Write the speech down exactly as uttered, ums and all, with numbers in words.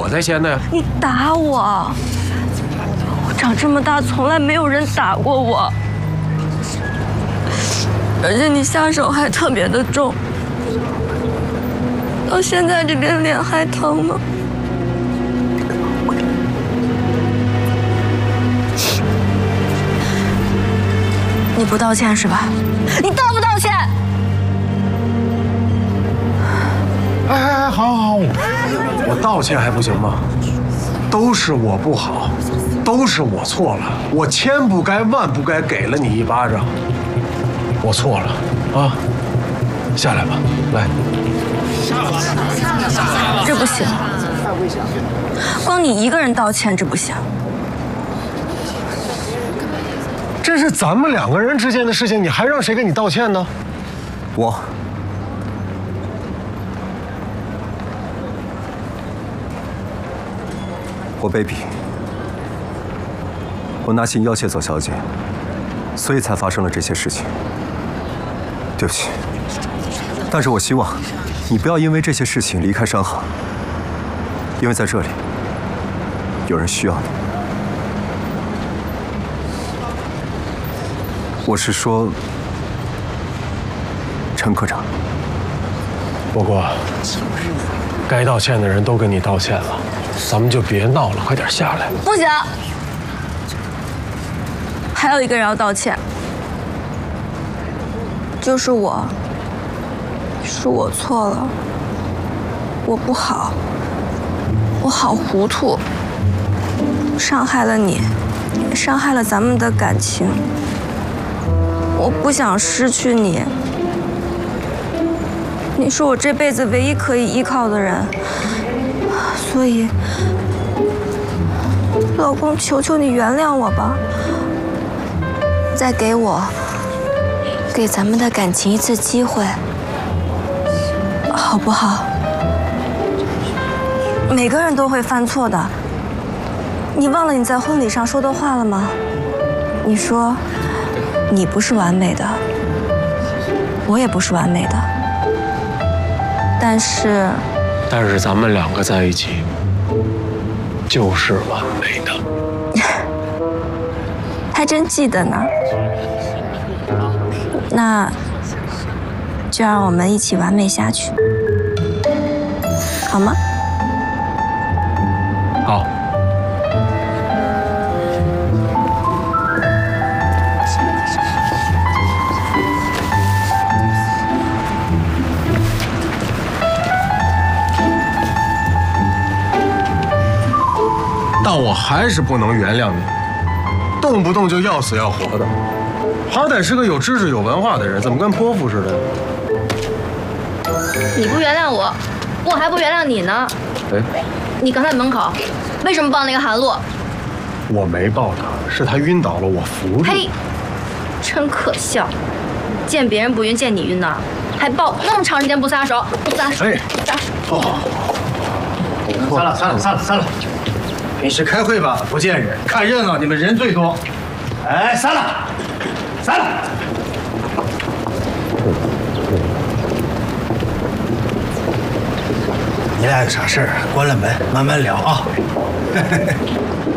在先的呀。 你打我！我长这么大从来没有人打过我，而且你下手还特别的重，到现在这边脸还疼吗？你不道歉是吧？你道不道歉？ 哎哎哎，好好好，我我道歉还不行吗？都是我不好，都是我错了，我千不该万不该给了你一巴掌，我错了啊！下来吧，来。 这不行，光你一个人道歉这不行。 这是咱们两个人之间的事情，你还让谁给你道歉呢？ 我。我卑鄙，我拿心要挟左小姐，所以才发生了这些事情。对不起，但是我希望你不要因为这些事情离开商行，因为在这里有人需要你。我是说，陈科长。 不过，该道歉的人都跟你道歉了。咱们就别闹了，快点下来。 不行，还有一个人要道歉，就是我，是我错了，我不好，我好糊涂，伤害了你，也伤害了咱们的感情，我不想失去你，你是我这辈子唯一可以依靠的人。所以，老公，求求你原谅我吧，再给我，给咱们的感情一次机会，好不好？每个人都会犯错的。你忘了你在婚礼上说的话了吗？你说，你不是完美的，我也不是完美的，但是。 但是咱们两个在一起就是完美的。 还真记得呢。那就让我们一起完美下去，好吗？ 好。但我还是不能原谅你，动不动就要死要活的。好歹是个有知识、有文化的人，怎么跟泼妇似的？ 你不原谅我，我还不原谅你呢。 哎， 你刚才门口为什么抱那个韩露？ 我没抱他，是他晕倒了，我扶着。 嘿，真可笑！见别人不晕，见你晕呢，还抱那么长时间不撒手，不撒手， 哎， 不撒手。 哦， 散了，散了，散了，散了。平时开会吧，不见人，看热闹，你们人最多。哎，散了，散了。你俩有啥事儿，关了门慢慢聊啊。